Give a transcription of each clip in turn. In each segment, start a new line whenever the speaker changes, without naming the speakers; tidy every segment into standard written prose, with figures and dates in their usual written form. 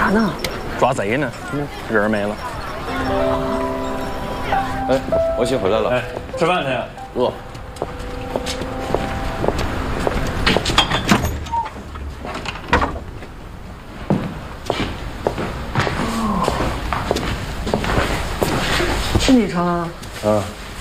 啥呢？
抓贼呢，人没了。
哎，我媳回来了。
哎，吃饭去。
饿。
是你成啊？
嗯。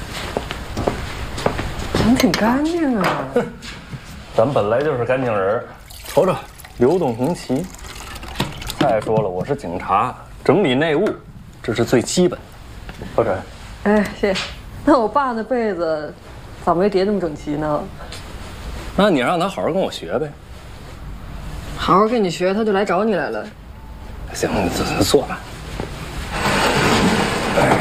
怎么挺干净啊？
咱本来就是干净人，瞅瞅，流动红旗。再说了，我是警察，整理内务，这是最基本的。何晨，
哎，谢谢。那我爸那被子咋没叠那么整齐呢？
那你让他好好跟我学呗。
好好跟你学，他就来找你来了。
行，你坐吧。哎。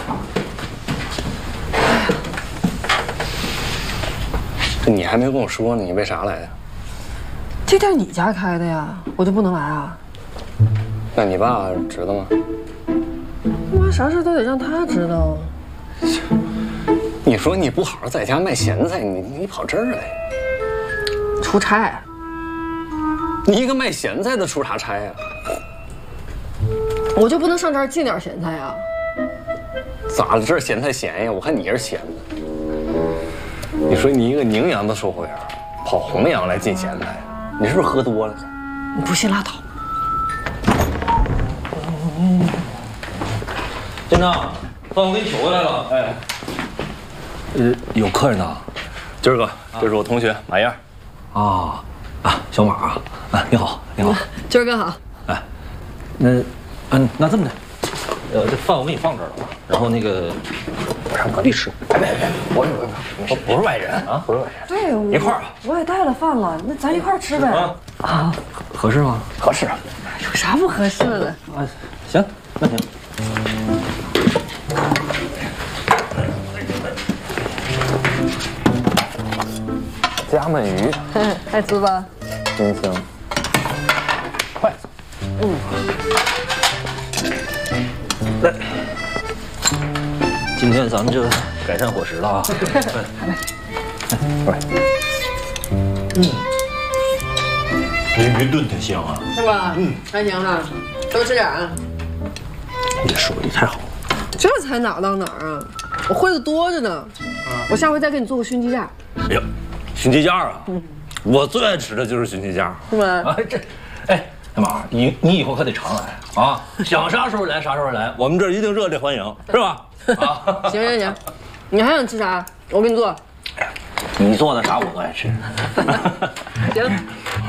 这你还没跟我说呢，你为啥来呀？
这店你家开的呀，我就不能来啊？
那你爸知道吗？
妈，啥事都得让他知道。
你说你不好好在家卖咸菜，你跑这儿来？
出差。
你一个卖咸菜的出啥差呀？
我就不能上这儿进点咸菜呀？
咋了？这儿咸菜咸呀？我看你是咸的。你说你一个宁阳的售货员，跑弘阳来进咸菜，你是不是喝多了？
你不信拉倒。
店长，饭我给你取回来了。哎，
有客人呢。今儿个，这是我同学马燕。
啊，小马啊，你好，你好。
今儿个好。
哎，那这么的，这饭我给你放这儿了，然后那个我上隔壁吃。别，我不是外人啊，不是外人。
对，
一块儿吧。
我也带了饭了，那咱一块儿吃呗。啊，
合适吗？合适。
有啥不合适的？
啊，行，那行。
夹焖鱼，
爱吃吧？
真香。筷子。
来，今天咱们就改善伙食了啊。来，这鱼炖挺香啊。
是吧？还行哈，多吃点啊。
你这手艺太好了。
这才哪儿到哪儿啊？我会的多着呢。我下回再给你做个熏鸡架。
哎呀，熏鸡架啊！我最爱吃的就是熏鸡架。
是吗？
啊，哎，小马，你以后可得常来啊！想啥时候来啥时候来，我们这儿一定热烈欢迎，是吧？啊，
行，你还想吃啥？我给你做。
你做的啥我都爱吃。
行，